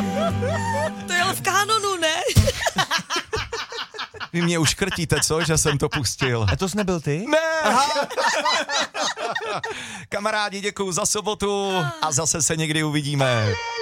To je ale v kánonu, ne? Vy mě už krtíte, co, že jsem to pustil? A to jsi nebyl ty? Ne! Kamarádi, děkuju za sobotu a zase se někdy uvidíme.